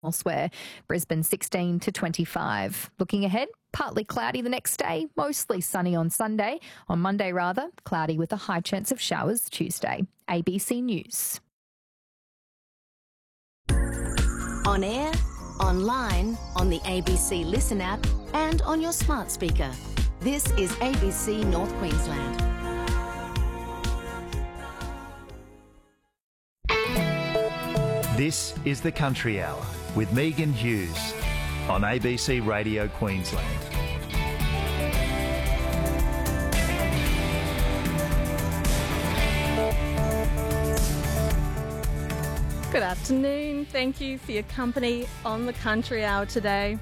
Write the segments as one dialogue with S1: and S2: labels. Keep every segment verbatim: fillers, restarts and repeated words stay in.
S1: Elsewhere, Brisbane sixteen to twenty-five. Looking ahead, partly cloudy the next day, mostly sunny on Sunday. On Monday, rather, cloudy with a high chance of showers Tuesday. A B C News.
S2: On air, online, on the A B C Listen app and on your smart speaker. This is A B C North Queensland.
S3: This is the Country Hour with Megan Hughes on A B C Radio Queensland.
S4: Good afternoon. Thank you for your company on the Country Hour today.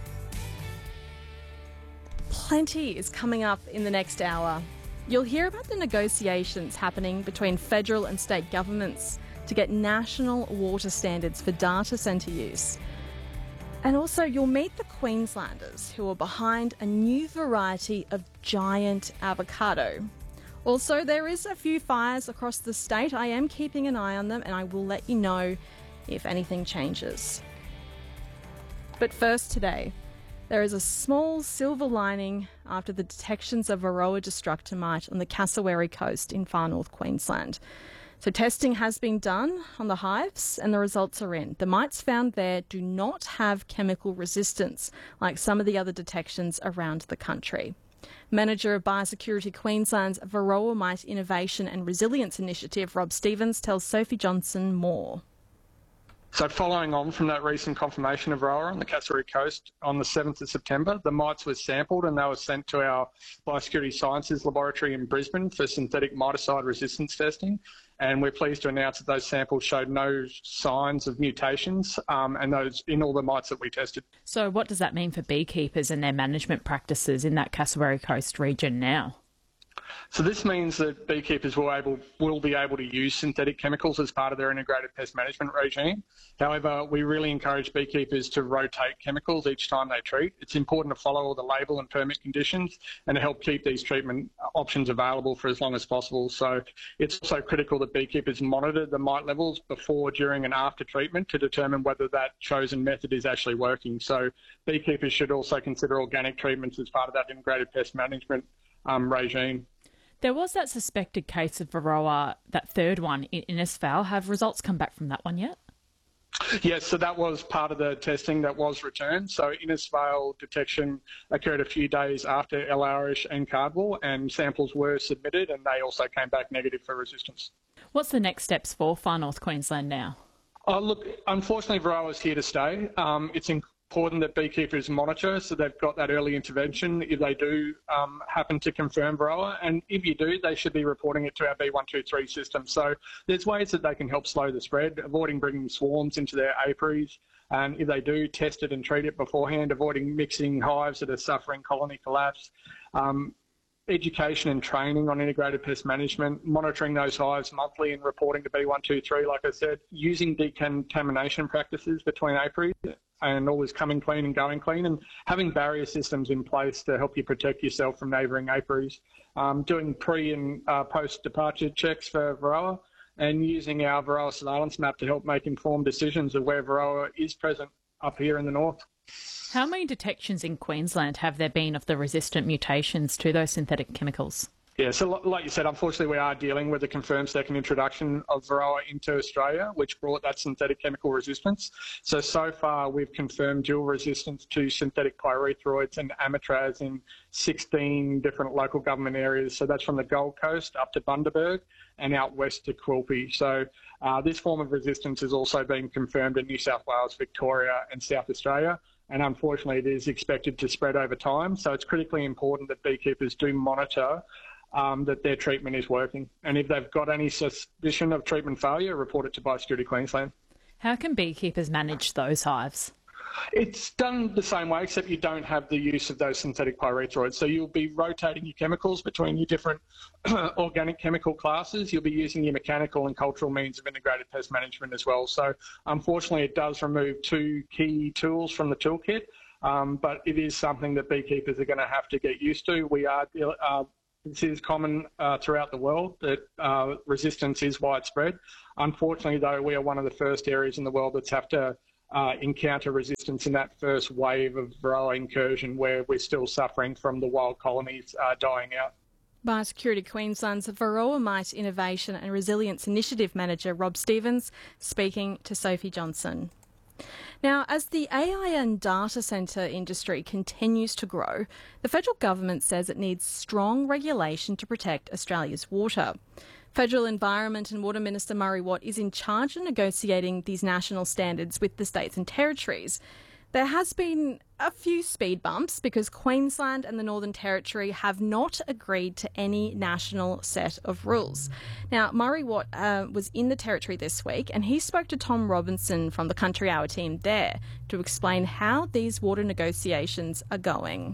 S4: Plenty is coming up in the next hour. You'll hear about the negotiations happening between federal and state governments to get national water standards for data centre use. And also you'll meet the Queenslanders who are behind a new variety of giant avocado. Also, there is a few fires across the state. I am keeping an eye on them and I will let you know if anything changes. But first today, there is a small silver lining after the detections of Varroa destructor mite on the Cassowary coast in far north Queensland. So testing has been done on the hives and the results are in. The mites found there do not have chemical resistance like some of the other detections around the country. Manager of Biosecurity Queensland's Varroa Mite Innovation and Resilience Initiative, Rob Stevens, tells Sophie Johnson more.
S5: So following on from that recent confirmation of Varroa on the Cassowary coast on the seventh of September, the mites were sampled and they were sent to our Biosecurity Sciences laboratory in Brisbane for synthetic miticide resistance testing. And we're pleased to announce that those samples showed no signs of mutations um, and those in all the mites that we tested.
S6: So what does that mean for beekeepers and their management practices in that Cassowary coast region now?
S5: So this means that beekeepers will, able, will be able to use synthetic chemicals as part of their integrated pest management regime. However, we really encourage beekeepers to rotate chemicals each time they treat. It's important to follow all the label and permit conditions and to help keep these treatment options available for as long as possible. So it's also critical that beekeepers monitor the mite levels before, during and after treatment to determine whether that chosen method is actually working. So beekeepers should also consider organic treatments as part of that integrated pest management um, regime.
S6: There was that suspected case of Varroa, that third one in Innisfail. Have results come back from that one yet?
S5: Yes, so that was part of the testing that was returned. So Innisfail detection occurred a few days after El Arish and Cardwell, and samples were submitted and they also came back negative for resistance.
S6: What's the next steps for Far North Queensland now?
S5: Oh, look, unfortunately Varroa is here to stay. Um, it's in important that beekeepers monitor so they've got that early intervention if they do um, happen to confirm Varroa, and if you do, they should be reporting it to our B one two three system. So there's ways that they can help slow the spread, avoiding bringing swarms into their apiaries, and if they do, test it and treat it beforehand, avoiding mixing hives that are suffering colony collapse. Um, Education and training on integrated pest management, monitoring those hives monthly and reporting to B one two three, like I said, using decontamination practices between apiaries and always coming clean and going clean, and having barrier systems in place to help you protect yourself from neighbouring apiaries, um, doing pre and uh, post-departure checks for Varroa, and using our Varroa surveillance map to help make informed decisions of where Varroa is present up here in the north.
S6: How many detections in Queensland have there been of the resistant mutations to those synthetic chemicals?
S5: Yeah, so like you said, unfortunately we are dealing with the confirmed second introduction of Varroa into Australia, which brought that synthetic chemical resistance. So, so far we've confirmed dual resistance to synthetic pyrethroids and amitraz in sixteen different local government areas. So that's from the Gold Coast up to Bundaberg and out west to Quilpie. So uh, this form of resistance is also being confirmed in New South Wales, Victoria and South Australia. And unfortunately, it is expected to spread over time. So it's critically important that beekeepers do monitor um, that their treatment is working. And if they've got any suspicion of treatment failure, report it to Biosecurity Queensland.
S6: How can beekeepers manage those hives?
S5: It's done the same way, except you don't have the use of those synthetic pyrethroids. So you'll be rotating your chemicals between your different organic chemical classes. You'll be using your mechanical and cultural means of integrated pest management as well. So unfortunately, it does remove two key tools from the toolkit, um, but it is something that beekeepers are going to have to get used to. We are uh, This is common uh, throughout the world, that uh, resistance is widespread. Unfortunately, though, we are one of the first areas in the world that's have to uh, encounter resistance in that first wave of Varroa incursion where we're still suffering from the wild colonies uh, dying out.
S4: Biosecurity Queensland's Varroa Mite Innovation and Resilience Initiative Manager Rob Stevens speaking to Sophie Johnson. Now, as the A I and data centre industry continues to grow, the federal government says it needs strong regulation to protect Australia's water. Federal Environment and Water Minister Murray Watt is in charge of negotiating these national standards with the states and territories. There has been a few speed bumps because Queensland and the Northern Territory have not agreed to any national set of rules. Now, Murray Watt uh, was in the Territory this week and he spoke to Tom Robinson from the Country Hour team there to explain how these water negotiations are going.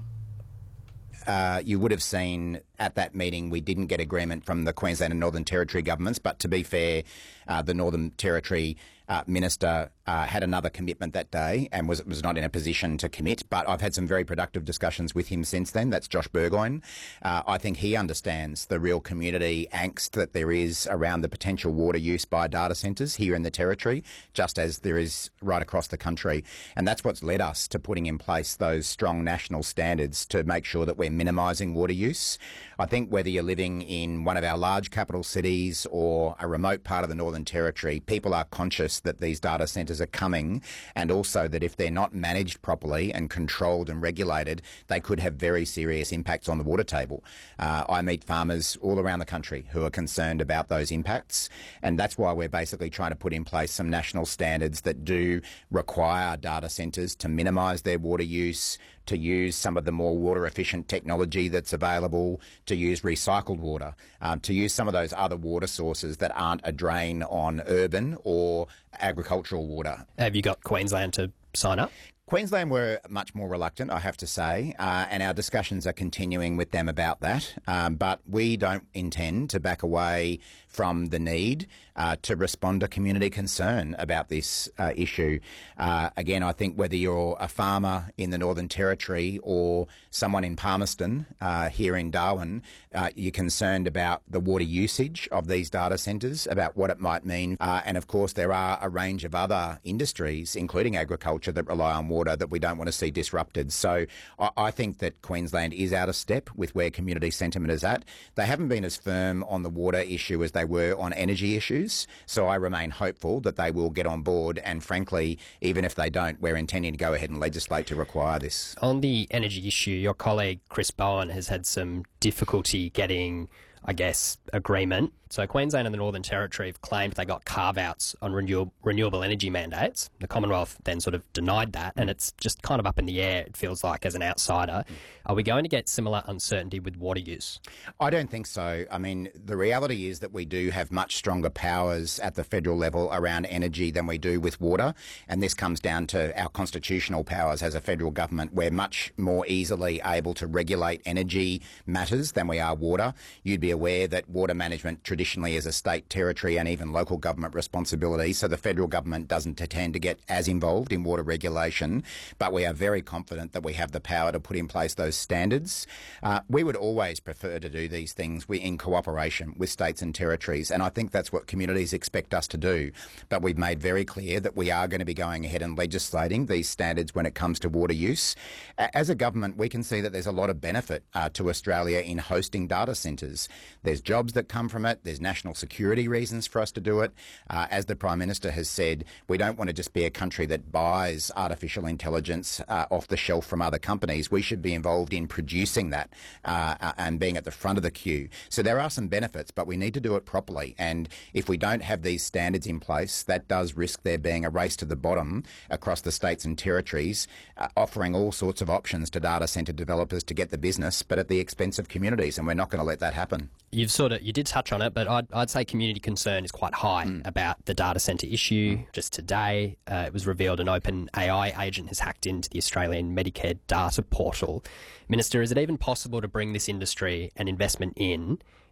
S7: Uh, you would have seen at that meeting we didn't get agreement from the Queensland and Northern Territory governments, but to be fair, uh, the Northern Territory uh, minister uh, had another commitment that day and was was not in a position to commit. But I've had some very productive discussions with him since then. That's Josh Burgoyne. Uh, I think he understands the real community angst that there is around the potential water use by data centres here in the Territory, just as there is right across the country. And that's what's led us to putting in place those strong national standards to make sure that we're minimising water use. I think whether you're living in one of our large capital cities or a remote part of the Northern Territory, people are conscious that these data centres are coming, and also that if they're not managed properly and controlled and regulated, they could have very serious impacts on the water table. Uh, I meet farmers all around the country who are concerned about those impacts, and that's why we're basically trying to put in place some national standards that do require data centres to minimise their water use, to use some of the more water-efficient technology that's available, to use recycled water, um, to use some of those other water sources that aren't a drain on urban or agricultural water.
S8: Have you got Queensland to sign up?
S7: Queensland were much more reluctant, I have to say, uh, and our discussions are continuing with them about that. Um, but we don't intend to back away from the need uh, to respond to community concern about this uh, issue. Uh, again, I think whether you're a farmer in the Northern Territory or someone in Palmerston uh, here in Darwin, uh, you're concerned about the water usage of these data centres, about what it might mean. Uh, and of course, there are a range of other industries, including agriculture, that rely on water that we don't want to see disrupted. So I, I think that Queensland is out of step with where community sentiment is at. They haven't been as firm on the water issue as they were on energy issues. So I remain hopeful that they will get on board. And frankly, even if they don't, we're intending to go ahead and legislate to require this.
S8: On the energy issue, your colleague Chris Bowen has had some difficulty getting, I guess, agreement. So Queensland and the Northern Territory have claimed they got carve-outs on renew- renewable energy mandates. The Commonwealth then sort of denied that, and it's just kind of up in the air, it feels like, as an outsider. Are we going to get similar uncertainty with water use?
S7: I don't think so. I mean, the reality is that we do have much stronger powers at the federal level around energy than we do with water, and this comes down to our constitutional powers as a federal government. We're much more easily able to regulate energy matters than we are water. You'd be aware that water management traditionally is a state, territory and even local government responsibility, so the federal government doesn't tend to get as involved in water regulation, but we are very confident that we have the power to put in place those standards. Uh, we would always prefer to do these things in cooperation with states and territories, and I think that's what communities expect us to do. But we've made very clear that we are going to be going ahead and legislating these standards when it comes to water use. As a government, we can see that there's a lot of benefit uh, to Australia in hosting data centres. There's jobs that come from it. There's national security reasons for us to do it. Uh, as the Prime Minister has said, we don't want to just be a country that buys artificial intelligence uh, off the shelf from other companies. We should be involved in producing that uh, and being at the front of the queue. So there are some benefits, but we need to do it properly. And if we don't have these standards in place, that does risk there being a race to the bottom across the states and territories, uh, offering all sorts of options to data centre developers to get the business, but at the expense of communities, and we're not going to let that happen.
S8: You've sort of, you did touch on it, but I'd, I'd say community concern is quite high mm. about the data centre issue. Mm. Just today, uh, it was revealed an open A I agent has hacked into the Australian Medicare data portal. Minister, is it even possible to bring this industry and investment in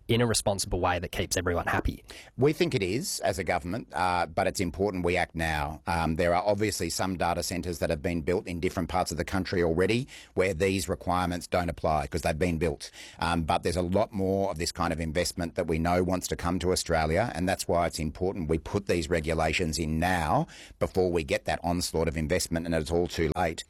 S8: in a responsible way that keeps everyone happy?
S7: We think it is as a government, uh, but it's important we act now. Um, there are obviously some data centres that have been built in different parts of the country already where these requirements don't apply because they've been built. Um, but there's a lot more of this kind of investment that we know wants to come to Australia, and that's why it's important we put these regulations in now before we get that onslaught of investment and it's all too late.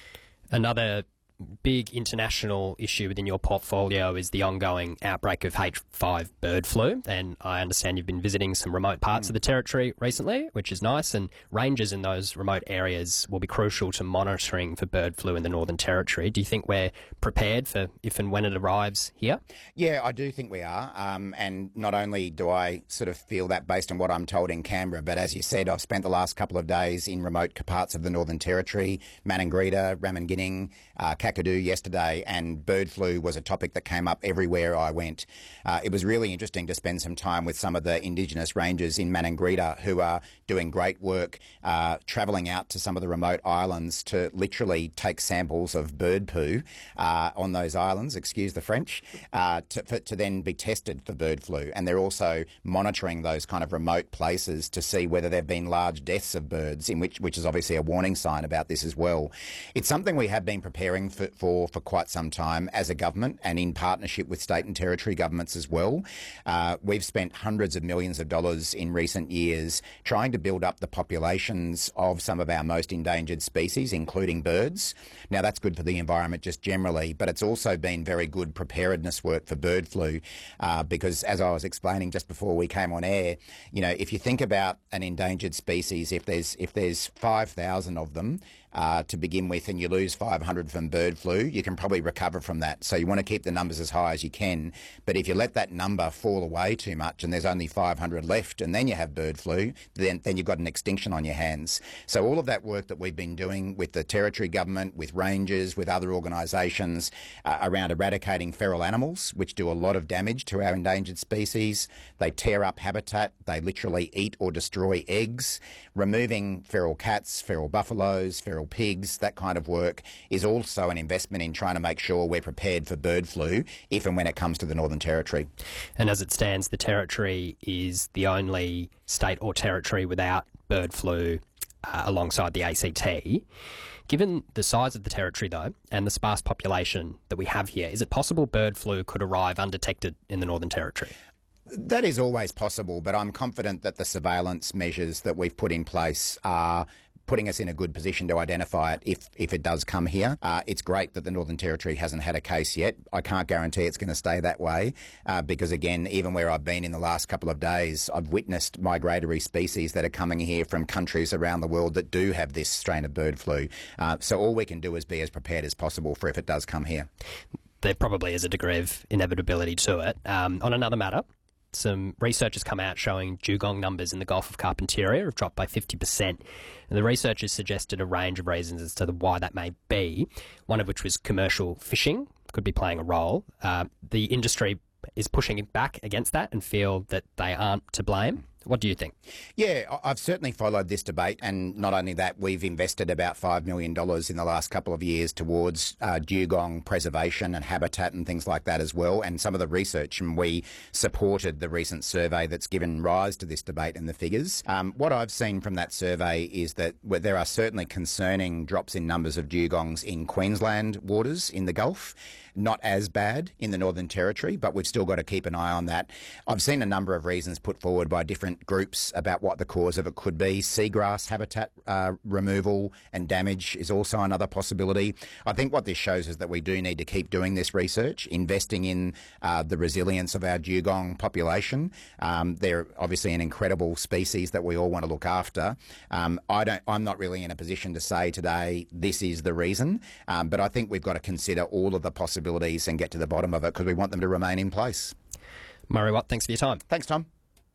S8: Another big international issue within your portfolio is the ongoing outbreak of H five bird flu, and I understand you've been visiting some remote parts mm. of the territory recently, which is nice, and rangers in those remote areas will be crucial to monitoring for bird flu in the Northern Territory. Do you think we're prepared for if and when it arrives here?
S7: Yeah, I do think we are, um, and not only do I sort of feel that based on what I'm told in Canberra, but as you said, I've spent the last couple of days in remote parts of the Northern Territory, Maningrida, Ramingining, uh, Kakadu yesterday, and bird flu was a topic that came up everywhere I went. Uh, it was really interesting to spend some time with some of the Indigenous rangers in Maningrida who are doing great work, uh, travelling out to some of the remote islands to literally take samples of bird poo uh, on those islands, excuse the French, uh, to, for, to then be tested for bird flu. And they're also monitoring those kind of remote places to see whether there have been large deaths of birds, in which, which is obviously a warning sign about this as well. It's something we have been preparing for, for, for quite some time as a government and in partnership with state and territory governments as well. Uh, we've spent hundreds of millions of dollars in recent years trying to build up the populations of some of our most endangered species, including birds. Now, that's good for the environment just generally, but it's also been very good preparedness work for bird flu uh, because, as I was explaining just before we came on air, you know, if you think about an endangered species, if there's if there's five thousand of them, Uh, to begin with, and you lose five hundred from bird flu, you can probably recover from that. So you want to keep the numbers as high as you can. But if you let that number fall away too much and there's only five hundred left and then you have bird flu, then, then you've got an extinction on your hands. So all of that work that we've been doing with the Territory Government, with rangers, with other organisations uh, around eradicating feral animals, which do a lot of damage to our endangered species. They tear up habitat. They literally eat or destroy eggs. Removing feral cats, feral buffaloes, feral pigs, that kind of work is also an investment in trying to make sure we're prepared for bird flu if and when it comes to the Northern Territory.
S8: And as it stands, the Territory is the only state or territory without bird flu uh, alongside the A C T. Given the size of the territory, though, and the sparse population that we have here, is it possible bird flu could arrive undetected in the Northern Territory?
S7: That is always possible, but I'm confident that the surveillance measures that we've put in place are putting us in a good position to identify it if, if it does come here. Uh, it's great that the Northern Territory hasn't had a case yet. I can't guarantee it's going to stay that way uh, because, again, even where I've been in the last couple of days, I've witnessed migratory species that are coming here from countries around the world that do have this strain of bird flu. Uh, so all we can do is be as prepared as possible for if it does come here.
S8: There probably is a degree of inevitability to it. Um, on another matter, some research has come out showing dugong numbers in the Gulf of Carpentaria have dropped by fifty percent. And the researchers suggested a range of reasons as to the why that may be, one of which was commercial fishing could be playing a role. Uh, the industry is pushing back against that and feel that they aren't to blame. What do you think?
S7: Yeah, I've certainly followed this debate, and not only that, we've invested about five million dollars in the last couple of years towards uh, dugong preservation and habitat and things like that as well, and some of the research, and we supported the recent survey that's given rise to this debate and the figures. Um, what I've seen from that survey is that there are certainly concerning drops in numbers of dugongs in Queensland waters in the Gulf. Not as bad in the Northern Territory, but we've still got to keep an eye on that. I've seen a number of reasons put forward by different groups about what the cause of it could be. Seagrass habitat uh, removal and damage is also another possibility. I think what this shows is that we do need to keep doing this research, investing in uh, the resilience of our dugong population. Um, they're obviously an incredible species that we all want to look after. Um, I don't, I'm not really in a position to say today this is the reason, um, but I think we've got to consider all of the possibilities and get to the bottom of it because we want them to remain in place.
S8: Murray Watt, thanks for your time.
S7: Thanks, Tom.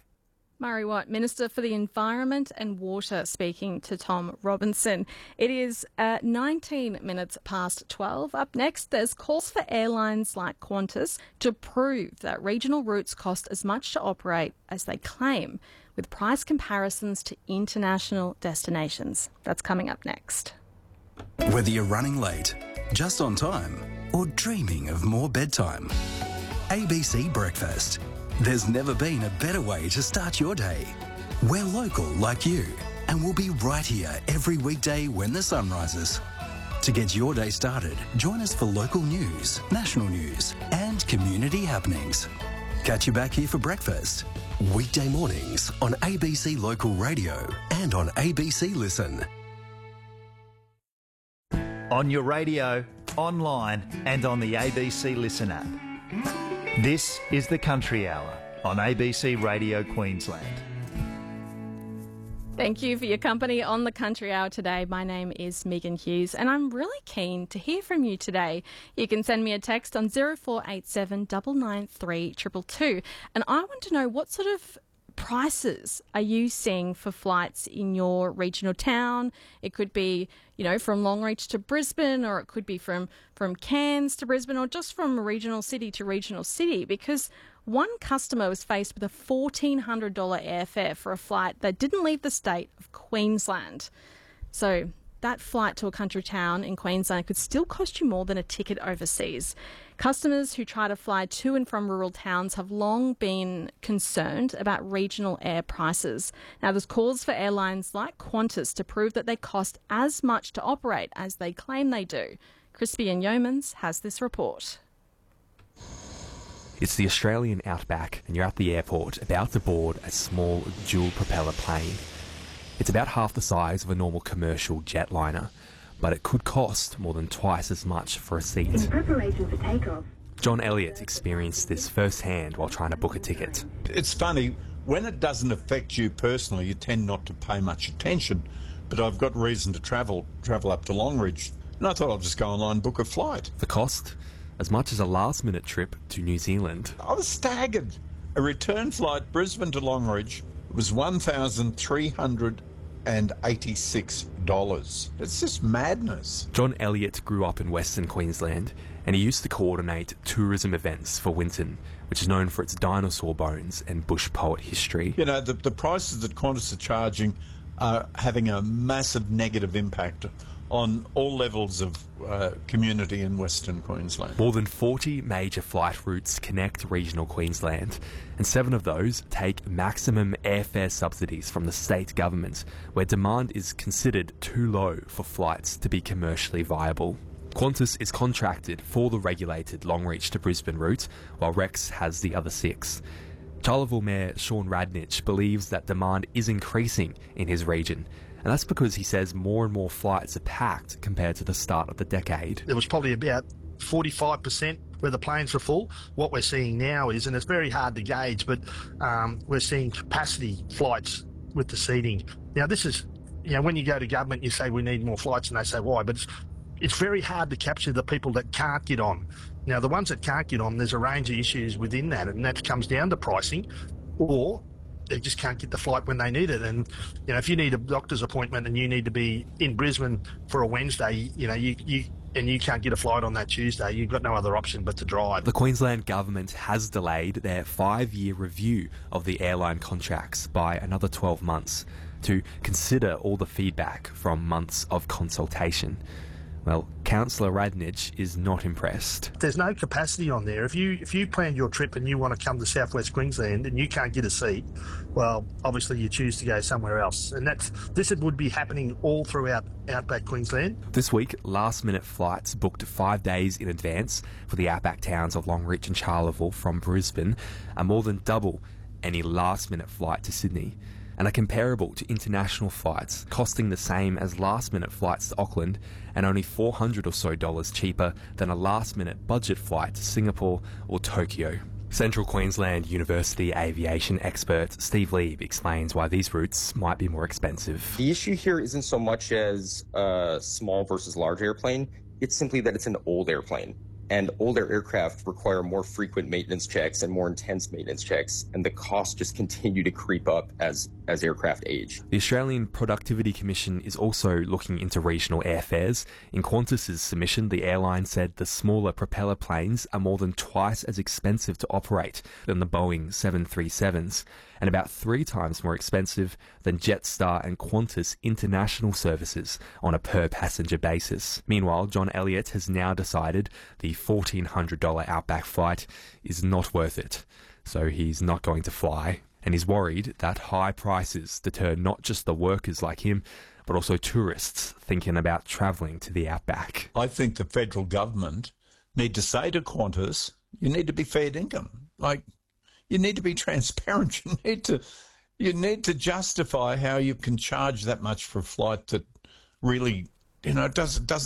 S4: Murray Watt, Minister for the Environment and Water, speaking to Tom Robinson. It is uh, nineteen minutes past twelve. Up next, there's calls for airlines like Qantas to prove that regional routes cost as much to operate as they claim, with price comparisons to international destinations. That's coming up next.
S9: Whether you're running late, just on time, or dreaming of more bedtime, A B C Breakfast. There's never been a better way to start your day. We're local like you, and we'll be right here every weekday when the sun rises. To get your day started, join us for local news, national news, and community happenings. Catch you back here for breakfast. Weekday mornings on A B C Local Radio and on A B C Listen.
S3: On your radio, online, and on the A B C Listen app. This is the Country Hour on A B C Radio Queensland.
S4: Thank you for your company on the Country Hour today. My name is Megan Hughes and I'm really keen to hear from you today. You can send me a text on zero four eight seven nine nine three two two two and I want to know what sort of prices are you seeing for flights in your regional town? It could be, you know, from Longreach to Brisbane, or it could be from, from Cairns to Brisbane, or just from regional city to regional city, because one customer was faced with a fourteen hundred dollars airfare for a flight that didn't leave the state of Queensland. So that flight to a country town in Queensland could still cost you more than a ticket overseas. Customers who try to fly to and from rural towns have long been concerned about regional air prices. Now, there's calls for airlines like Qantas to prove that they cost as much to operate as they claim they do. Crispian Yeomans has this report.
S10: It's the Australian outback and you're at the airport about to board a small dual propeller plane. It's about half the size of a normal commercial jetliner, but it could cost more than twice as much for a seat.
S11: In preparation for takeoff.
S10: John Elliott experienced this firsthand while trying to book a ticket.
S12: It's funny, when it doesn't affect you personally, you tend not to pay much attention, but I've got reason to travel, travel up to Longreach, and I thought I'll just go online and book a flight.
S10: The cost? As much as a last-minute trip to New Zealand.
S12: I was staggered. A return flight Brisbane to Longreach was one thousand three hundred eighty-six dollars. It's just madness.
S10: John Elliott grew up in Western Queensland and he used to coordinate tourism events for Winton, which is known for its dinosaur bones and bush poet history.
S12: You know, the, the prices that Qantas are charging are having a massive negative impact on all levels of uh, community in Western Queensland.
S10: More than forty major flight routes connect regional Queensland, and seven of those take maximum airfare subsidies from the state government, where demand is considered too low for flights to be commercially viable. Qantas is contracted for the regulated Longreach to Brisbane route, while Rex has the other six. Charleville Mayor Sean Radnich believes that demand is increasing in his region, and that's because he says more and more flights are packed compared to the start of the decade.
S13: There was probably about forty-five percent where the planes were full. What we're seeing now is, and it's very hard to gauge, but um, we're seeing capacity flights with the seating. Now this is, you know, when you go to government, you say we need more flights, and they say why, but it's, it's very hard to capture the people that can't get on. Now the ones that can't get on, there's a range of issues within that, and that comes down to pricing, or they just can't get the flight when they need it. And, you know, if you need a doctor's appointment and you need to be in Brisbane for a Wednesday, you know, you, you and you can't get a flight on that Tuesday, you've got no other option but to drive.
S10: The Queensland government has delayed their five-year review of the airline contracts by another twelve months to consider all the feedback from months of consultation. Well, Councillor Radnich is not impressed.
S13: There's no capacity on there. If you if you plan your trip and you want to come to South West Queensland and you can't get a seat, well, obviously you choose to go somewhere else. And that's this would be happening all throughout outback Queensland.
S10: This week, last-minute flights booked five days in advance for the outback towns of Longreach and Charleville from Brisbane are more than double any last-minute flight to Sydney, and are comparable to international flights, costing the same as last-minute flights to Auckland and only four hundred dollars or so dollars cheaper than a last-minute budget flight to Singapore or Tokyo. Central Queensland University aviation expert Steve Lieb explains why these routes might be more expensive.
S14: The issue here isn't so much as a small versus large airplane, it's simply that it's an old airplane. And older aircraft require more frequent maintenance checks and more intense maintenance checks, and the costs just continue to creep up as, as aircraft age.
S10: The Australian Productivity Commission is also looking into regional airfares. In Qantas's submission, the airline said the smaller propeller planes are more than twice as expensive to operate than the Boeing seven thirty-sevens, and about three times more expensive than Jetstar and Qantas international services on a per-passenger basis. Meanwhile, John Elliott has now decided the fourteen hundred dollars outback flight is not worth it, so he's not going to fly, and he's worried that high prices deter not just the workers like him, but also tourists thinking about travelling to the outback.
S12: I think the federal government need to say to Qantas, you need to be fair income. Like, you need to be transparent. You need to, you need to justify how you can charge that much for a flight that really, you know, doesn't doesn't.